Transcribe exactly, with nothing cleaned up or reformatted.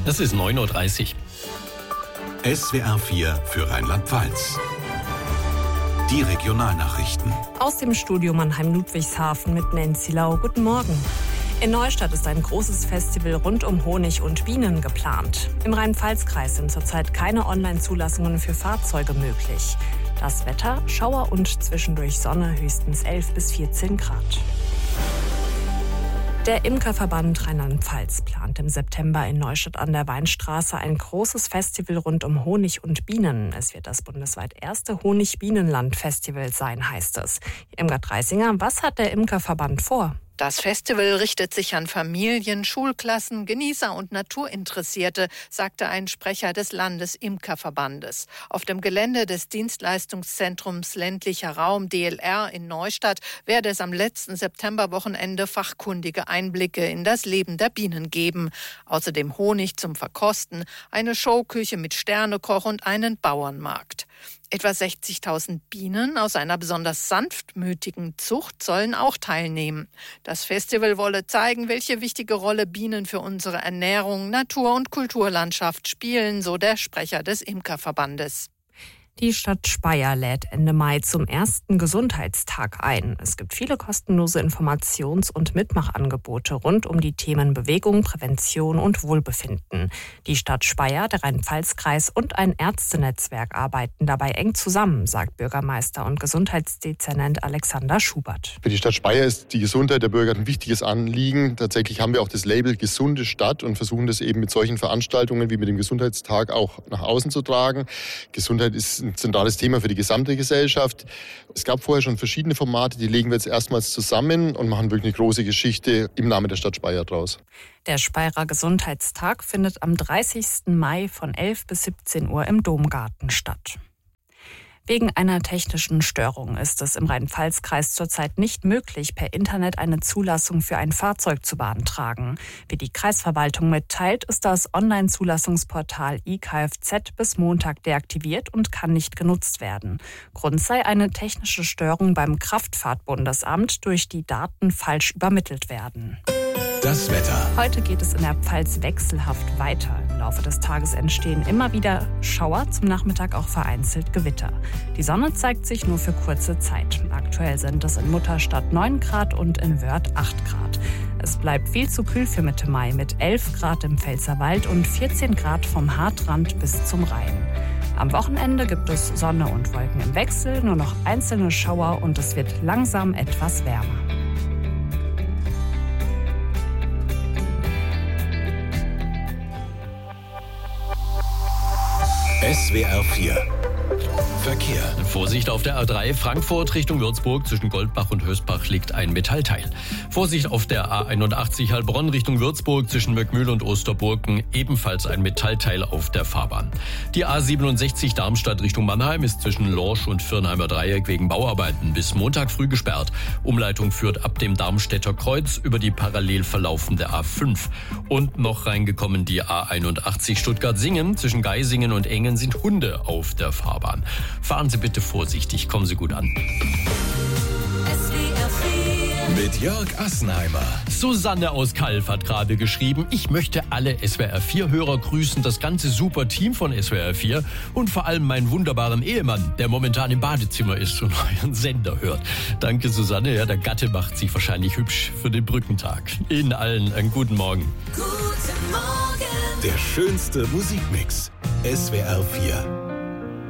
Es ist neun Uhr dreißig. S W R vier für Rheinland-Pfalz. Die Regionalnachrichten. Aus dem Studio Mannheim-Ludwigshafen mit Nancy Lau. Guten Morgen. In Neustadt ist ein großes Festival rund um Honig und Bienen geplant. Im Rhein-Pfalz-Kreis sind zurzeit keine Online-Zulassungen für Fahrzeuge möglich. Das Wetter, Schauer und zwischendurch Sonne, höchstens elf bis vierzehn Grad. Der Imkerverband Rheinland-Pfalz plant im September in Neustadt an der Weinstraße ein großes Festival rund um Honig und Bienen. Es wird das bundesweit erste Honig-Bienenland-Festival sein, heißt es. Irmgard Reisinger, was hat der Imkerverband vor? Das Festival richtet sich an Familien, Schulklassen, Genießer und Naturinteressierte, sagte ein Sprecher des Landesimkerverbandes. Auf dem Gelände des Dienstleistungszentrums Ländlicher Raum D L R in Neustadt werde es am letzten Septemberwochenende fachkundige Einblicke in das Leben der Bienen geben. Außerdem Honig zum Verkosten, eine Showküche mit Sternekoch und einen Bauernmarkt. Etwa sechzigtausend Bienen aus einer besonders sanftmütigen Zucht sollen auch teilnehmen. Das Festival wolle zeigen, welche wichtige Rolle Bienen für unsere Ernährung, Natur- und Kulturlandschaft spielen, so der Sprecher des Imkerverbandes. Die Stadt Speyer lädt Ende Mai zum ersten Gesundheitstag ein. Es gibt viele kostenlose Informations- und Mitmachangebote rund um die Themen Bewegung, Prävention und Wohlbefinden. Die Stadt Speyer, der Rhein-Pfalz-Kreis und ein Ärztenetzwerk arbeiten dabei eng zusammen, sagt Bürgermeister und Gesundheitsdezernent Alexander Schubert. Für die Stadt Speyer ist die Gesundheit der Bürger ein wichtiges Anliegen. Tatsächlich haben wir auch das Label Gesunde Stadt und versuchen das eben mit solchen Veranstaltungen wie mit dem Gesundheitstag auch nach außen zu tragen. Gesundheit ist ein zentrales Thema für die gesamte Gesellschaft. Es gab vorher schon verschiedene Formate, die legen wir jetzt erstmals zusammen und machen wirklich eine große Geschichte im Namen der Stadt Speyer draus. Der Speyerer Gesundheitstag findet am dreißigsten Mai von elf bis siebzehn Uhr im Domgarten statt. Wegen einer technischen Störung ist es im Rhein-Pfalz-Kreis zurzeit nicht möglich, per Internet eine Zulassung für ein Fahrzeug zu beantragen. Wie die Kreisverwaltung mitteilt, ist das Online-Zulassungsportal i K F Z bis Montag deaktiviert und kann nicht genutzt werden. Grund sei eine technische Störung beim Kraftfahrtbundesamt, durch die Daten falsch übermittelt werden. Das Wetter. Heute geht es in der Pfalz wechselhaft weiter. Im Laufe des Tages entstehen immer wieder Schauer, zum Nachmittag auch vereinzelt Gewitter. Die Sonne zeigt sich nur für kurze Zeit. Aktuell sind es in Mutterstadt neun Grad und in Wörth acht Grad. Es bleibt viel zu kühl für Mitte Mai mit elf Grad im Pfälzerwald und vierzehn Grad vom Haardrand bis zum Rhein. Am Wochenende gibt es Sonne und Wolken im Wechsel, nur noch einzelne Schauer und es wird langsam etwas wärmer. S W R vier Verkehr. Vorsicht auf der A drei Frankfurt Richtung Würzburg. Zwischen Goldbach und Hösbach liegt ein Metallteil. Vorsicht auf der A einundachtzig Heilbronn Richtung Würzburg. Zwischen Möckmühl und Osterburken ebenfalls ein Metallteil auf der Fahrbahn. Die A siebenundsechzig Darmstadt Richtung Mannheim ist zwischen Lorsch und Firnheimer Dreieck wegen Bauarbeiten bis Montag früh gesperrt. Umleitung führt ab dem Darmstädter Kreuz über die parallel verlaufende A fünf. Und noch reingekommen die A einundachtzig Stuttgart-Singen. Zwischen Geisingen und Engen sind Hunde auf der Fahrbahn. Fahren Sie bitte vorsichtig, kommen Sie gut an. Mit Jörg Assenheimer. Susanne aus Kalf hat gerade geschrieben, ich möchte alle S W R vier Hörer grüßen, das ganze super Team von S W R vier und vor allem meinen wunderbaren Ehemann, der momentan im Badezimmer ist und euren Sender hört. Danke Susanne, ja, der Gatte macht sich wahrscheinlich hübsch für den Brückentag. Ihnen allen einen guten Morgen. Guten Morgen. Der schönste Musikmix. S W R vier.